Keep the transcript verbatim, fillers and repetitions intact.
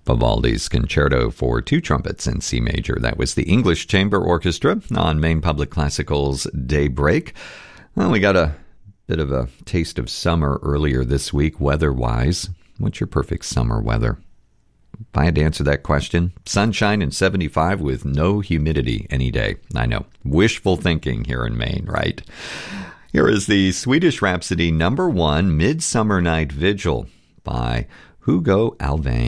Vivaldi's Concerto for Two Trumpets in C Major. That was the English Chamber Orchestra on Maine Public Classical's Daybreak. Well, we got a bit of a taste of summer earlier this week, weather-wise. What's your perfect summer weather? If I had to answer that question, sunshine and seventy-five with no humidity any day. I know, wishful thinking here in Maine, right? Here is the Swedish Rhapsody number one, Midsummer Night Vigil by Hugo Alvén.